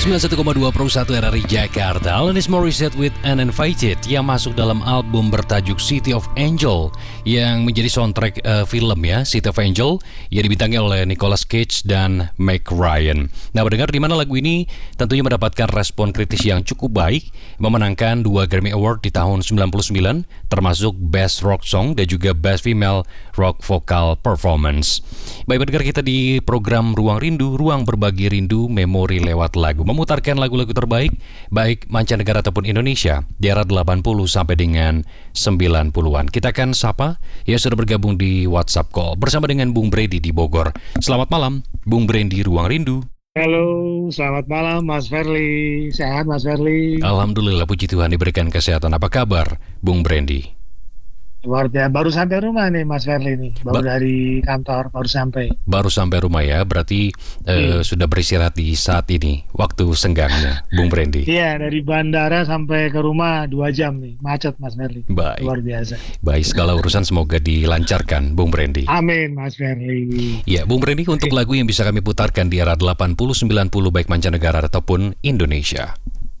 91,2 Pro 1 RRI Jakarta. Alanis Morissette with Uninvited yang masuk dalam album bertajuk City of Angel yang menjadi soundtrack film ya, City of Angel yang dibintangi oleh Nicolas Cage dan Meg Ryan. Nah, mendengar di mana lagu ini tentunya mendapatkan respon kritis yang cukup baik, memenangkan 2 Grammy Award di tahun 99 termasuk Best Rock Song dan juga Best Female Rock Vocal Performance. Baik pendengar, kita di program Ruang Rindu, ruang berbagi rindu memori lewat lagu, memutarkan lagu-lagu terbaik baik mancanegara ataupun Indonesia di era 80 sampai dengan 90-an. Kita akan sapa yang sudah bergabung di WhatsApp call bersama dengan Bung Brady di Bogor. Selamat malam, Bung Brady Ruang Rindu. Halo, selamat malam Mas Verly. Sehat Mas Verly? Alhamdulillah, puji Tuhan diberikan kesehatan. Apa kabar Bung Brady? Luar biasa, baru sampai rumah nih Mas Verly nih. Baru dari kantor, baru sampai. Baru sampai rumah ya, berarti sudah beristirahat di saat ini, waktu senggangnya Bung Brady. Iya, dari bandara sampai ke rumah 2 jam nih, macet Mas Verly. Baik. Luar biasa. Baik, segala urusan semoga dilancarkan Bung Brady. Amin Mas Verly. Ya, Bung Brady, untuk lagu yang bisa kami putarkan di era 80-90 baik mancanegara ataupun Indonesia.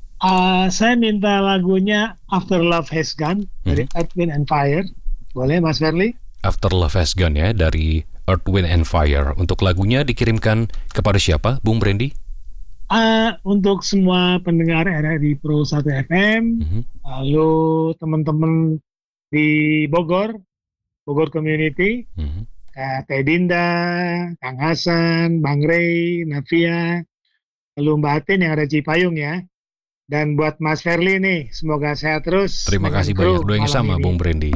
Saya minta lagunya After Love Has Gone dari Earth, Wind and Fire. Boleh Mas Verly? After Love Has Gone ya, dari Earth, Wind and Fire. Untuk lagunya dikirimkan kepada siapa Bung Brady? Untuk semua pendengar RRI Pro 1 FM, lalu teman-teman di Bogor Community, Teh Dinda, Kang Hasan, Bang Ray, Navia, lalu Mbak Atin yang ada Cipayung ya. Dan buat Mas Verly nih, semoga sehat terus. Terima kasih banyak, doa yang sama Bung Brady.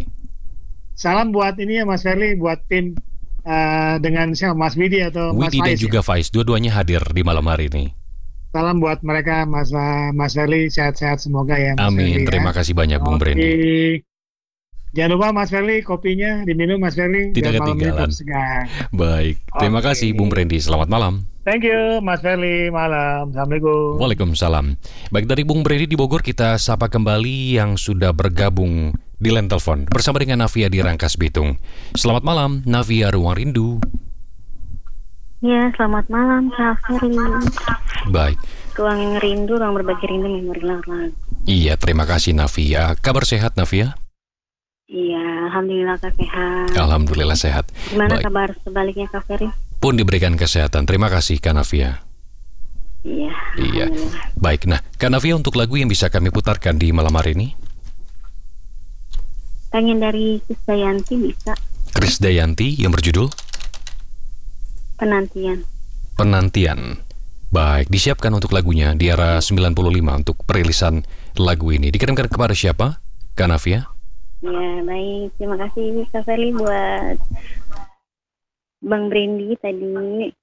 Salam buat ini ya Mas Verly, buat tim dengan siapa, Mas Widi atau Mas Widi Faiz dan juga ya? Faiz, dua-duanya hadir di malam hari ini. Salam buat mereka, Mas Verly, sehat-sehat semoga ya Mas Amin, Verly, terima kasih banyak Bung Brady. Jangan lupa Mas Verly, kopinya diminum Mas Verly. Tidak ketinggalan. Baik, terima kasih Bung Brady, selamat malam. Thank you Mas Verly, malam. Assalamualaikum. Waalaikumsalam. Baik, dari Bung Brady di Bogor kita sapa kembali yang sudah bergabung di line telepon bersama dengan Navia di Rangkas Bitung. Selamat malam Navia, Ruang Rindu. Ya, selamat malam Kak Verly. Baik. Ruang Rindu, ruang berbagi rindu memori lewat lagu. Iya, terima kasih Navia. Kabar sehat Navia? Iya, alhamdulillah Kak sehat. Alhamdulillah sehat. Gimana Baik. kabar sebaliknya Kak Verly? Pun diberikan kesehatan. Terima kasih Kak Navia. Iya. Iya. Alhamdulillah. Baik, nah Kak Navia, untuk lagu yang bisa kami putarkan di malam hari ini? Pengen dari Krisdayanti bisa. Krisdayanti yang berjudul Penantian. Penantian. Baik, disiapkan untuk lagunya di era 95 untuk perilisan lagu ini. Dikirimkan kepada siapa, Kak Navia? Ya, baik. Terima kasih Kak Verly buat Bang Brandy tadi.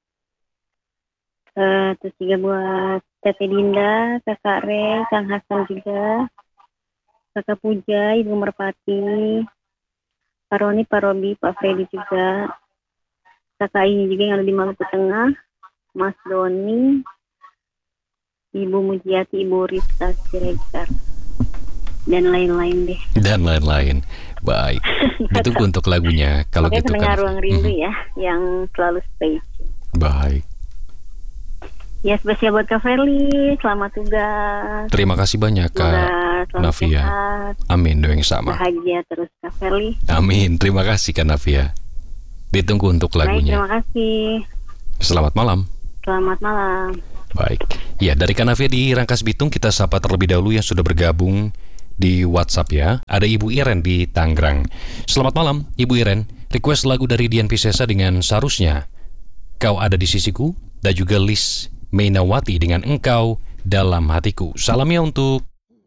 Terus juga buat Tete Dinda, Kakak Re, Kang Hasan juga, Kakak Puja, Ibu Merpati, Pak Roni, Pak Robi, Pak Freddy juga, Kakak ini juga yang ada di Maluku Tengah, Mas Doni, Ibu Mujiati, Ibu Rista Siregar, dan lain-lain deh. Dan lain-lain. Baik. Ditunggu untuk lagunya. Kalau Makanya gitu pendengar kan. Ruang Rindu ya, yang selalu stay. Baik. Ya, spesial buat Kak Verly, selamat tugas. Terima kasih banyak Kak Selalu Navia. sehat, Amin, doa yang sama. bahagia terus Kak Verly. Amin. Terima kasih Kak Navia. Ditunggu untuk Baik, lagunya. terima kasih. Selamat malam. Selamat malam. Baik. Ya, dari Kak Navia di Rangkas Bitung kita sapa terlebih dahulu yang sudah bergabung di WhatsApp ya. Ada Ibu Iren di Tangerang. Selamat malam Ibu Iren. Request lagu dari Dian Piscesa dengan Seharusnya Kau Ada di Sisiku, dan juga Lis Mainawati dengan Engkau Dalam Hatiku. Salamnya untuk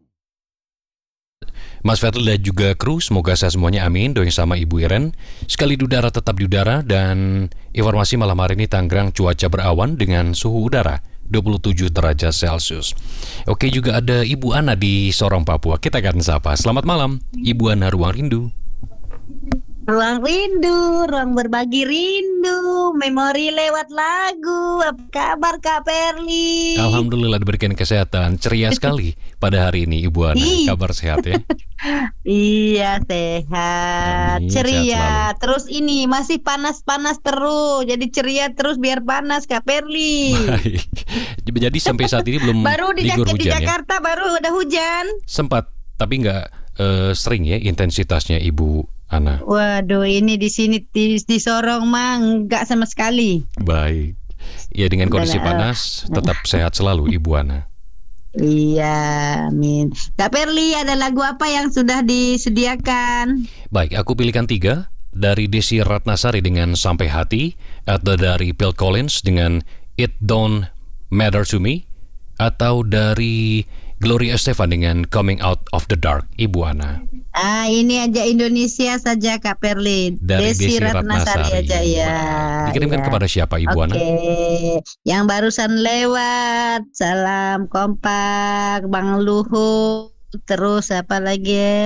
Mas Verly dan juga kru, semoga sehat semuanya, amin. Doa yang sama Ibu Iren. Sekali di udara tetap di udara, dan informasi malam hari ini Tangerang cuaca berawan dengan suhu udara 27 derajat Celcius. Oke, juga ada Ibu Ana di Sorong, Papua. Kita akan sapa. Selamat malam Ibu Ana, Ruang Rindu. Ruang rindu, ruang berbagi rindu, memori lewat lagu. Apa kabar Kak Perli? Alhamdulillah diberikan kesehatan. Ceria sekali pada hari ini Ibu Ana. Kabar sehat ya? Iya, sehat. Amin, Ceria. sehat Terus ini masih panas-panas terus. Jadi ceria terus biar panas Kak Perli. Baik. Jadi sampai saat ini belum Baru di diguyur di hujan ya? Jakarta baru udah hujan. Sempat, tapi nggak sering ya intensitasnya Ibu Ana. Waduh, ini di sini di Sorong mah enggak sama sekali. Baik. Ya dengan kondisi panas tetap sehat selalu Ibu Ana. Iya, amin. Kak Perli, ada lagu apa yang sudah disediakan? Baik, aku pilihkan 3 dari Desi Ratnasari dengan Sampai Hati, atau dari Phil Collins dengan It Don't Matter to Me, atau dari Gloria Estefan dengan Coming Out of the Dark, Ibu Ana. Ini aja Indonesia saja Kak Perli. Dari Desi Ratnasari aja ya. Dikirimkan kepada siapa Ibu Ana? Oke, yang barusan lewat, salam kompak, Bang Luhut, terus apa lagi ya?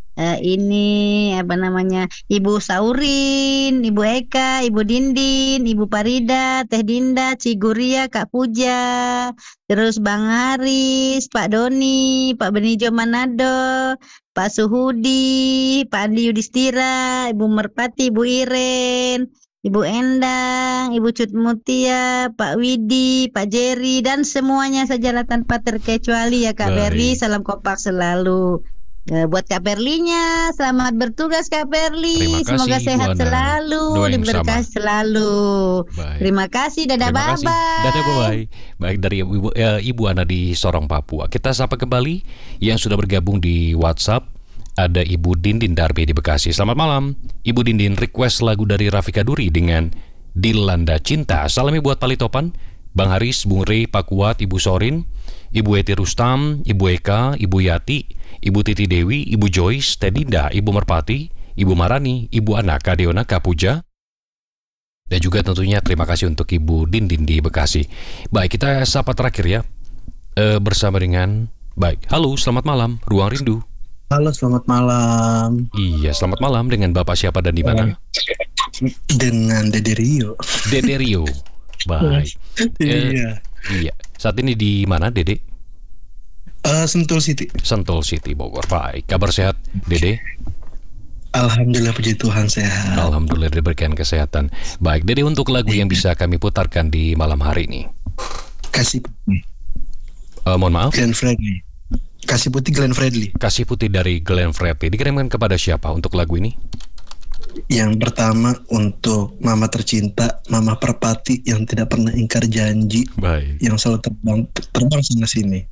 Ini apa namanya, Ibu Saurin, Ibu Eka, Ibu Dindin, Ibu Parida, Teh Dinda, Ciguria, Kak Puja, terus Bang Haris, Pak Doni, Pak Benijo Manado, Pak Suhudi, Pak Andi Yudhistira, Ibu Merpati, Ibu Iren, Ibu Endang, Ibu Cut Mutia, Pak Widi, Pak Jerry, dan semuanya sajalah tanpa terkecuali ya Kak Berli. Salam kompak selalu. Buat Kak Perlinya, selamat bertugas Kak Perli. Semoga sehat selalu, diberkahi selalu. Baik. Terima kasih, dadah bye-bye. Dadah bye-bye. Baik, dari Ibu Ana di Sorong, Papua. Kita sapa kembali yang sudah bergabung di WhatsApp. Ada Ibu Dindin Darbi di Bekasi. Selamat malam Ibu Dindin, request lagu dari Rafika Duri dengan Dilanda Cinta. Salami buat Palitopan, Bang Haris, Bung Rey, Pak Kuat, Ibu Sorin, Ibu Eti Rustam, Ibu Eka, Ibu Yati, Ibu Titi Dewi, Ibu Joyce, Teh Dinda, Ibu Merpati, Ibu Marani, Ibu Ana, Kak Deona, Kak Puja, dan juga tentunya terima kasih untuk Ibu Dindin di Bekasi. Baik, kita sapa terakhir ya, bersama dengan, baik, halo selamat malam, Ruang Rindu. Halo, selamat malam. Iya, selamat malam, dengan Bapak siapa dan di mana? Dengan Dede Rio. Dede Rio. Baik. Iya. Iya. Saat ini di mana, Dede? Sentul City. Sentul City, Bogor. Baik. Kabar sehat, Dede? Alhamdulillah, puji Tuhan sehat. Alhamdulillah diberikan kesehatan. Baik, Dede, untuk lagu yang bisa kami putarkan di malam hari ini. Kasih Putih. Mohon maaf. Glenn Fredly. Kasih Putih Glenn Fredly. Kasih Putih dari Glenn Fredly. Dikirimkan kepada siapa untuk lagu ini? Yang pertama untuk Mama tercinta, Mama Perpati yang tidak pernah ingkar janji. Baik. Yang selalu terbang sana sini.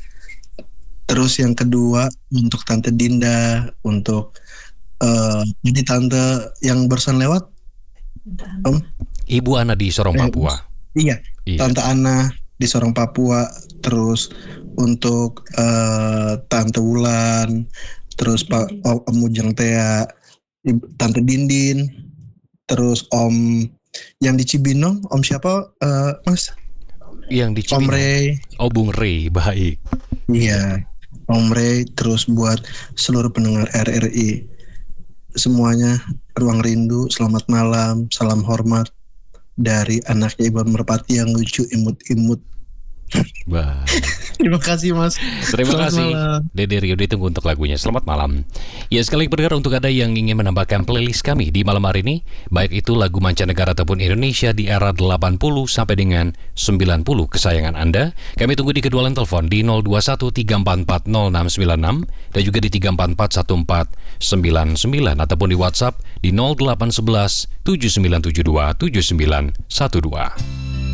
Terus yang kedua untuk Tante Dinda, untuk jadi tante yang barusan lewat, Ibu Ana di Sorong, Papua. Iya, Tante Ana di Sorong, Papua. Terus untuk Tante Wulan, terus Om Mujang Tea, Tante Dindin, terus Om yang di Cibinong, Om siapa, Mas? Yang di Cibinong. Om Rey. Oh, Bung Rey, baik. Iya, Om Rey. Terus buat seluruh pendengar RRI semuanya, Ruang Rindu, selamat malam, salam hormat dari anaknya Ibu Merpati yang lucu, imut-imut. Baik. Terima kasih Mas. Terima kasih Dede Rio, ditunggu untuk lagunya. Selamat malam. Ya, sekali pendengar, untuk ada yang ingin menambahkan playlist kami di malam hari ini, baik itu lagu mancanegara ataupun Indonesia di era 80 sampai dengan 90 kesayangan Anda, kami tunggu di kedua line telepon di 0213440696 dan juga di 3441499 ataupun di WhatsApp di 0811 7972 7912.